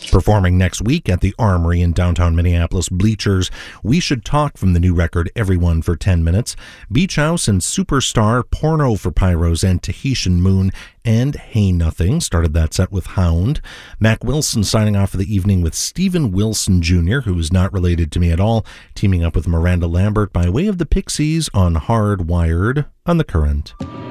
Performing next week at the Armory in downtown Minneapolis, Bleachers, We Should Talk from the new record Everyone for 10 Minutes, Beach House and Superstar, Porno for Pyros and Tahitian Moon, and Hey Nothing started that set with Hound. Mac Wilson signing off for the evening with Stephen Wilson Jr., who is not related to me at all, teaming up with Miranda Lambert by way of the Pixies on Hardwired on The Current.